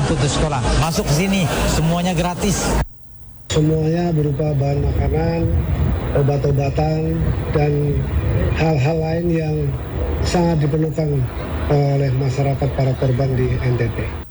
putus sekolah. Masuk ke sini, semuanya gratis. Semuanya berupa bahan makanan, obat-obatan, dan hal-hal lain yang sangat diperlukan oleh masyarakat para korban di NTT.